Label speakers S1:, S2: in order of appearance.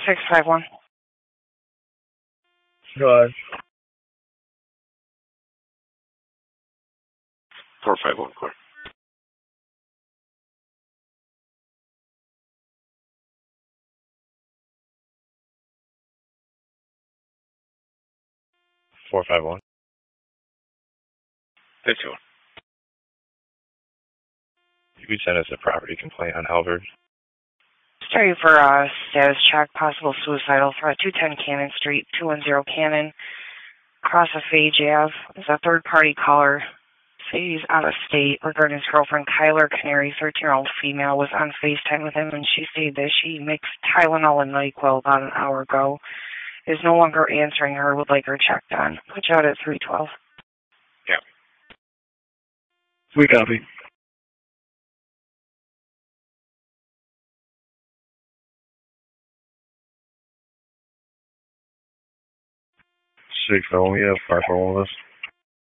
S1: 651.
S2: Go ahead.
S3: 451, clear.
S2: Four five one.
S3: 51.
S2: You could send us a property complaint on Halberd.
S1: Sorry for status check, possible suicidal threat, 210 Cannon Street, 210 Cannon, across of Phage Ave. There's a third-party caller. Say he's out of state regarding his girlfriend, Kyler Canary, 13-year-old female, was on FaceTime with him, and she stated that she mixed Tylenol and NyQuil about an hour ago. Is no longer answering her, would like her checked on. Put you out at 312.
S3: Yeah.
S2: We copy. 6 we have 541 with us.